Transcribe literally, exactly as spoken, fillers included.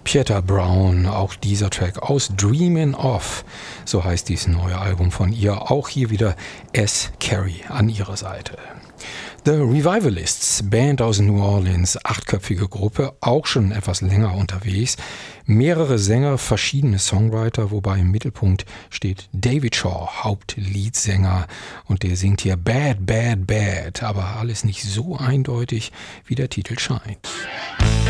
Pieta Brown, auch dieser Track aus Dreamin' Of, so heißt dieses neue Album von ihr. Auch hier wieder S. Carey an ihrer Seite. The Revivalists, Band aus New Orleans, achtköpfige Gruppe, auch schon etwas länger unterwegs. Mehrere Sänger, verschiedene Songwriter, wobei im Mittelpunkt steht David Shaw, Hauptleadsänger, und der singt hier Bad, Bad, Bad, aber alles nicht so eindeutig, wie der Titel scheint.